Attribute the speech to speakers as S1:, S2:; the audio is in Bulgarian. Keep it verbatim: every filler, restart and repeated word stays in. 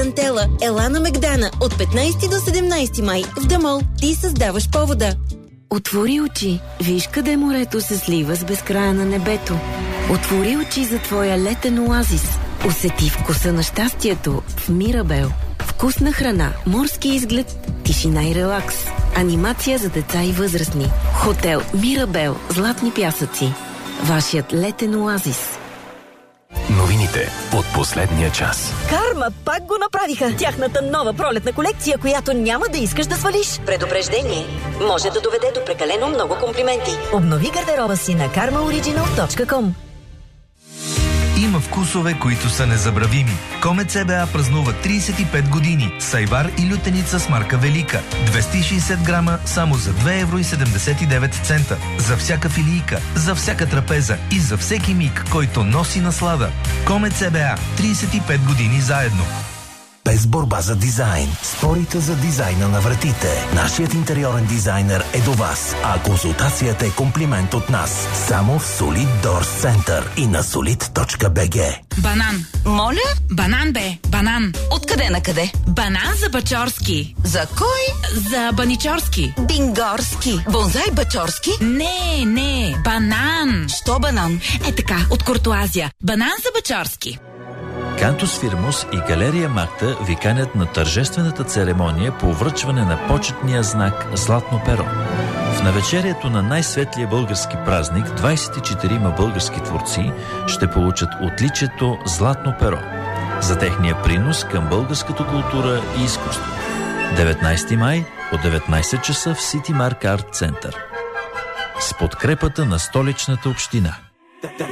S1: Тарантела, Елана Мегдана от петнайсети до седемнайсети май в Дамол. Ти създаваш повода.
S2: Отвори очи, виж къде морето се слива с безкрая на небето. Отвори очи за твоя летен оазис. Усети вкуса на щастието в Мирабел. Вкусна храна, морски изглед, тишина и релакс. Анимация за деца и възрастни. Хотел Мирабел, Златни пясъци. Вашият летен оазис.
S3: Новините от последния час.
S4: Карма пак го направиха. Тяхната нова пролетна колекция, която няма да искаш да свалиш. Предупреждение. Може да доведе до прекалено много комплименти. Обнови гардероба си на карма ориджинал точка ком.
S5: Има вкусове, които са незабравими. Комет ЦБА празнува трийсет и пет години. Сайвар и лютеница с марка Велика. двеста и шейсет грама само за две евро и седемдесет и девет цента. За всяка филийка, за всяка трапеза и за всеки миг, който носи наслада. Комет ЦБА. трийсет и пет години заедно.
S6: Без борба за дизайн. Спорите за дизайна на вратите. Нашият интериорен дизайнер е до вас, а консултацията е комплимент от нас. Само в Solid Doors Center и на solid точка би джи.
S7: Банан.
S8: Моля?
S7: Банан бе. Банан.
S8: Откъде на къде?
S7: Банан за Бачорски.
S8: За кой?
S7: За Баничорски.
S8: Бингорски. Бонзай Бачорски?
S7: Не, не. Банан.
S8: Що банан?
S7: Е така, от Куртуазия. Банан за Бачорски.
S9: Кантус Фирмус и Галерия Макта ви канят на тържествената церемония по връчване на почетния знак Златно перо. В навечерието на най-светлия български празник двайсет и четирима български творци ще получат отличието Златно перо за техния принос към българската култура и изкуство. деветнайсети май от деветнайсет часа в Сити Марк Арт Център. С подкрепата на Столичната община.